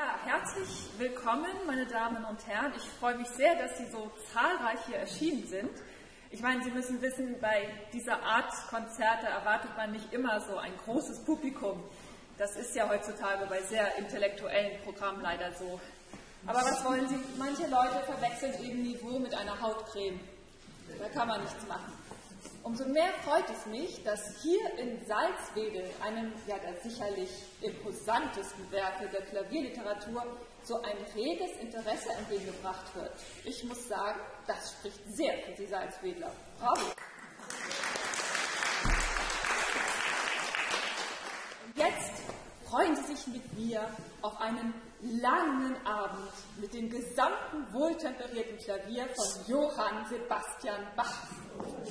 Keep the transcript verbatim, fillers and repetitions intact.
Ja, herzlich willkommen, meine Damen und Herren. Ich freue mich sehr, dass Sie so zahlreich hier erschienen sind. Ich meine, Sie müssen wissen, bei dieser Art Konzerte erwartet man nicht immer so ein großes Publikum. Das ist ja heutzutage bei sehr intellektuellen Programmen leider so. Aber was wollen Sie? Manche Leute verwechseln eben Niveau mit einer Hautcreme. Da kann man nichts machen. Umso mehr freut es mich, dass hier in Salzwedel, einem ja der sicherlich imposantesten Werke der Klavierliteratur, so ein reges Interesse entgegengebracht wird. Ich muss sagen, das spricht sehr für die Salzwedler. Bravo! Und jetzt freuen Sie sich mit mir auf einen langen Abend mit dem gesamten wohltemperierten Klavier von Johann Sebastian Bach.